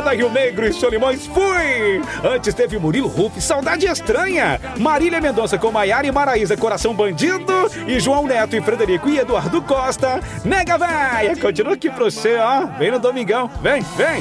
Daniela Rio Negro e Solimões, fui! Antes teve Murilo Ruff, Saudade Estranha. Marília Mendonça com Maiara e Maraísa, Coração Bandido. E João Neto e Frederico e Eduardo Costa, Nega Véia. Continua aqui pra você, ó. Vem no domingão, vem, vem.